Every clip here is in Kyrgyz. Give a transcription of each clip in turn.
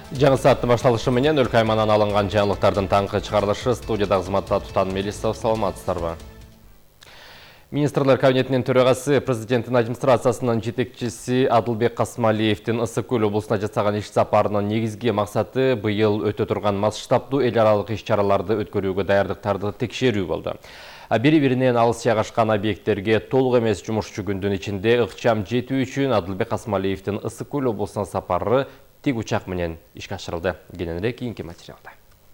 Жаңы саатты башталышы менен өлкө аймагынан алынган жаңылыктардын таңкы чыгарылышы студияда кызматта Тутан Мелисов, саламатсыздарбы? Министрлер кабинетинин төрагасы, президенттин администрациясынын жетекчиси Адылбек Касмалиевдин Ысык Көл облусуна жасаган иш сапарынын негизги максаты быйыл өтө турган масштабдуу эл аралык иш-чараларды өткөрүүгө даярдыктарды текшерүү болду. Бири-биринен алыс жайгашкан объекттерге толук эмес жумушчу күндүн ичинде ыкчам жетүү үчүн Адылбек Касмалиевдин Ысык Көл облусуна сапары тик учак менен ишке ашырылды. Кененирээк кийинки материалда.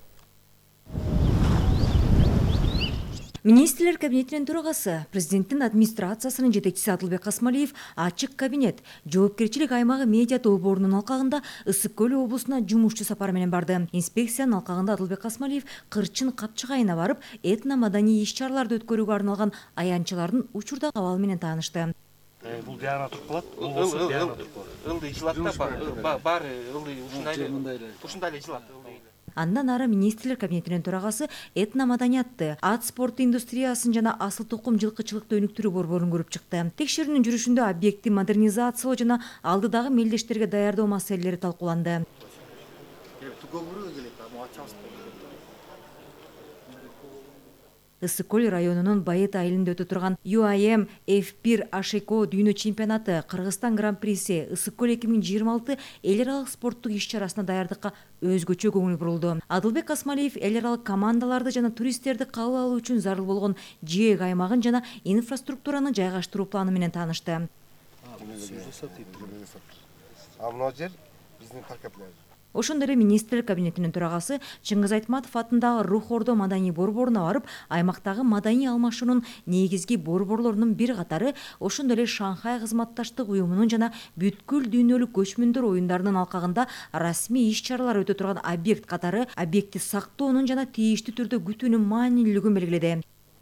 Министрлер кабинетинин төрагасы, президенттин администрациясынын жетекчиси Адылбек Касмалиев ачык кабинет, жоопкерчилик аймагы медиа долбоорунун алкагында Ысык Көл облусуна жумушчу сапар менен барды. Инспекциянын алкагында Адылбек Касмалиев Кырчын Капчыгайына барып, этно-маданий иш-чараларды өткөрүүгө арналган аянтчылардын учурдагы абалы менен таанышты. Бул диагноз туруп калат. Бул болсо диагноз туруп калат. Ылдый жилатта бар ушундай жилат. Андан ары министрлер кабинетинин төрагасы этно-маданиятты, ат спорту индустриясын жана асыл тукум жылкычылыкты өнүктүрүү борборун көрүп чыкты. Текшерүүнүн жүрүшүндө объектти модернизациялоо жана алдыдагы мелдештерге даярдоо маселелери талкууланды. Ысык Көл районунун Байыт айылында өтө турган UIM F1 Ашеко дүйнө чемпионаты, Кыргызстан гран-приси, Ысык Көл 2026 эл аралык спорттук иш-чарасына даярдыкка өзгөчө көңүл бурулду. Адылбек Касмалиев эл аралык командаларды жана туристтерди кабыл алуу үчүн зарыл болгон жээг аймагын жана инфраструктураны жайгаштыруу планы менен таанышты. Ошондой эле министрлер кабинетинин төрагасы Чыңгыз Айтматов атындагы Рух Ордо маданий борборуна барып, аймактагы маданий алмашуунун негизги борборлорунун бир катары, ошондой эле Шанхай кызматташтык уюмунун жана бүткүл дүйнөлүк көчмөндөр оюндарынын алкагында расмий иш-чаралар өтө турган объект катары объектти сактоонун жана тийиштүү түрдө күтүүнүн маанилүүлүгүн белгиледи.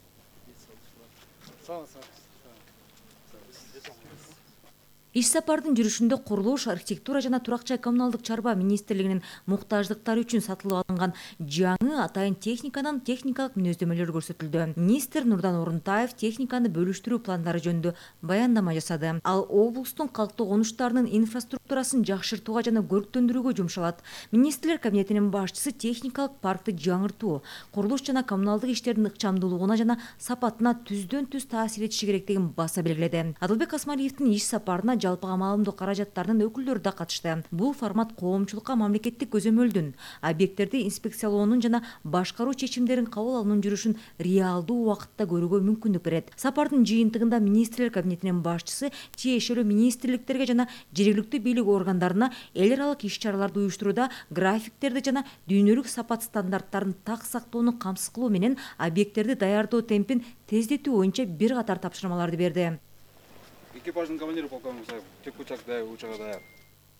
Иш сапардын жүрүшүндө курулуш, архитектура жана турак жай коммуналдык чарба министрлигинин муктаждыктары үчүн сатылып алынган жаңы атайын техниканын техникалык мүнөздөмөлөрү көрсөтүлдү. Министр Нурдан Орунтаев техниканы бөлүштүрүү пландары жөнүндө баяндама жасады. Ал облустун калктуу конуштарынын инфраструктурасын жакшыртууга жана көрктөндүрүүгө жумшалат. Министрлер кабинетинин башчысы техникалык паркты жаңыртуу, курулуш жана коммуналдык иштердин ыкчамдуулугуна жана сапатына түздөн түз таасир этиши керектигин баса белгиледи. Адылбек Касмалиевдин иш сапарына жалпыга маалымдоо каражаттарынын өкүлдөрү да катышты. Бул формат коомчулукка мамлекеттик көзөмөлдүн, объекттерди инспекциялоонун жана башкаруу чечимдерин кабыл алуунун жүрүшүн реалдуу убакытта көрүүгө мүмкүндүк берет. Сапардын жыйынтыгында министрлер кабинетинин башчысы тиешелүү министрликтерге жана жергиликтүү бийлик органдарына эл аралык иш-чараларды уюштурууда графиктерди жана дүйнөлүк сапат стандарттарын так сактоону камсыз кылуу менен объекттерди даярдоо темпин тездетүү боюнча бир катар тапшырмаларды берди. Экипаждын командиры полковник Мусаев, тек учак даяр, учага даяр.